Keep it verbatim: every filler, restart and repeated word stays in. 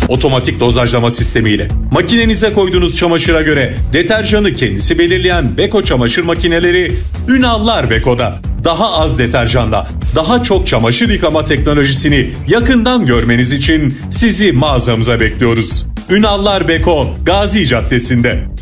Otomatik dozajlama sistemiyle makinenize koyduğunuz çamaşıra göre deterjanı kendisi belirleyen Beko çamaşır makineleri Ünallar Beko'da. Daha az deterjanla daha çok çamaşır yıkama teknolojisini yakından görmeniz için sizi mağazamıza bekliyoruz. Ünallar Beko, Gazi Caddesi'nde.